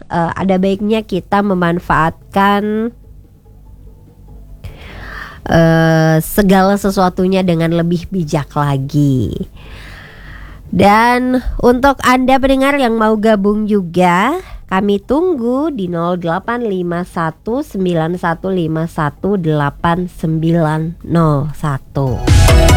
ada baiknya kita memanfaatkan segala sesuatunya dengan lebih bijak lagi. Dan untuk Anda pendengar yang mau gabung juga, kami tunggu di 085191518901.